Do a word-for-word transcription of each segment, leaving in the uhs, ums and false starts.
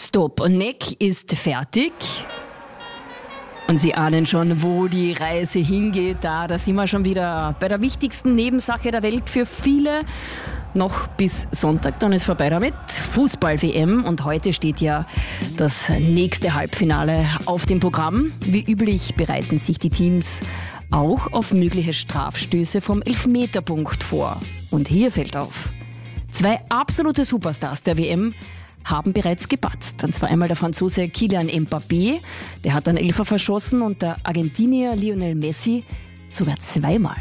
Stop Neck ist fertig. Und Sie ahnen schon, wo die Reise hingeht. Da, da sind wir schon wieder bei der wichtigsten Nebensache der Welt für viele. Noch bis Sonntag, dann ist vorbei damit. Fußball-W M. Und heute steht ja das nächste Halbfinale auf dem Programm. Wie üblich bereiten sich die Teams auch auf mögliche Strafstöße vom Elfmeterpunkt vor. Und hier fällt auf: Zwei absolute Superstars der W M haben bereits gepatzt. Und zwar einmal der Franzose Kylian Mbappé, der hat einen Elfer verschossen, und der Argentinier Lionel Messi sogar zweimal.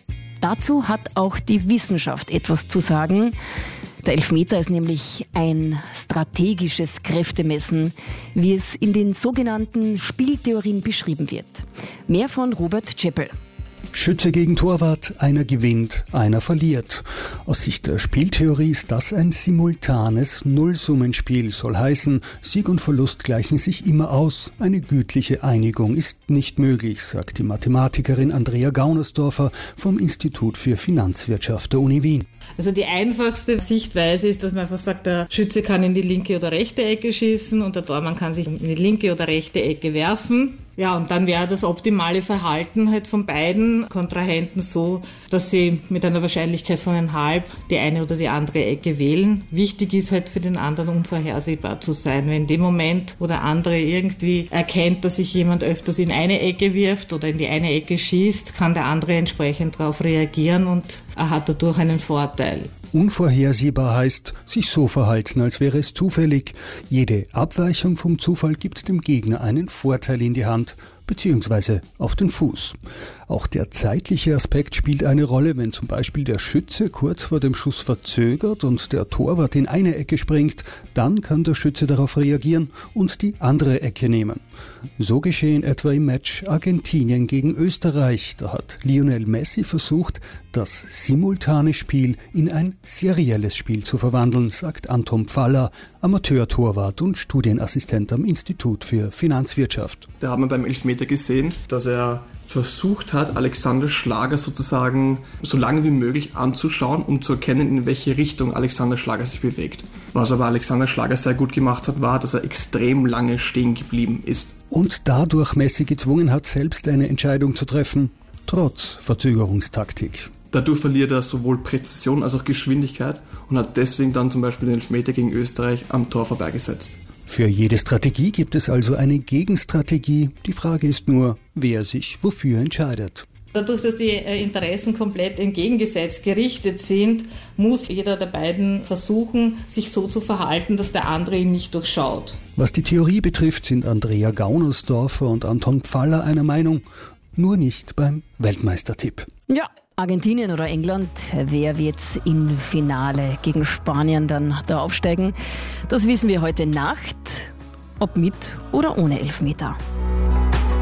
Dazu hat auch die Wissenschaft etwas zu sagen. Der Elfmeter ist nämlich ein strategisches Kräftemessen, wie es in den sogenannten Spieltheorien beschrieben wird. Mehr von Robert Czeppel. Schütze gegen Torwart, einer gewinnt, einer verliert. Aus Sicht der Spieltheorie ist das ein simultanes Nullsummenspiel, soll heißen, Sieg und Verlust gleichen sich immer aus. Eine gütliche Einigung ist nicht möglich, sagt die Mathematikerin Andrea Gaunersdorfer vom Institut für Finanzwirtschaft der Uni Wien. Also die einfachste Sichtweise ist, dass man einfach sagt, der Schütze kann in die linke oder rechte Ecke schießen und der Tormann kann sich in die linke oder rechte Ecke werfen. Ja, und dann wäre das optimale Verhalten halt von beiden Kontrahenten so, dass sie mit einer Wahrscheinlichkeit von einhalb die eine oder die andere Ecke wählen. Wichtig ist halt für den anderen unvorhersehbar zu sein. Wenn in dem Moment, wo der andere irgendwie erkennt, dass sich jemand öfters in eine Ecke wirft oder in die eine Ecke schießt, kann der andere entsprechend darauf reagieren und er hat dadurch einen Vorteil. Unvorhersehbar heißt, sich so verhalten, als wäre es zufällig. Jede Abweichung vom Zufall gibt dem Gegner einen Vorteil in die Hand, beziehungsweise auf den Fuß. Auch der zeitliche Aspekt spielt eine Rolle, wenn zum Beispiel der Schütze kurz vor dem Schuss verzögert und der Torwart in eine Ecke springt, dann kann der Schütze darauf reagieren und die andere Ecke nehmen. So geschehen etwa im Match Argentinien gegen Österreich. Da hat Lionel Messi versucht, das simultane Spiel in ein serielles Spiel zu verwandeln, sagt Anton Pfaller, Amateurtorwart und Studienassistent am Institut für Finanzwirtschaft. Da haben wir beim Elfmeter gesehen, dass er versucht hat, Alexander Schlager sozusagen so lange wie möglich anzuschauen, um zu erkennen, in welche Richtung Alexander Schlager sich bewegt. Was aber Alexander Schlager sehr gut gemacht hat, war, dass er extrem lange stehen geblieben ist. Und dadurch Messi gezwungen hat, selbst eine Entscheidung zu treffen, trotz Verzögerungstaktik. Dadurch verliert er sowohl Präzision als auch Geschwindigkeit und hat deswegen dann zum Beispiel den Elfmeter gegen Österreich am Tor vorbeigesetzt. Für jede Strategie gibt es also eine Gegenstrategie. Die Frage ist nur, wer sich wofür entscheidet. Dadurch, dass die Interessen komplett entgegengesetzt gerichtet sind, muss jeder der beiden versuchen, sich so zu verhalten, dass der andere ihn nicht durchschaut. Was die Theorie betrifft, sind Andrea Gaunersdorfer und Anton Pfaller einer Meinung, nur nicht beim Weltmeistertipp. Ja, Argentinien oder England, wer wird im Finale gegen Spanien dann da aufsteigen? Das wissen wir heute Nacht, ob mit oder ohne Elfmeter.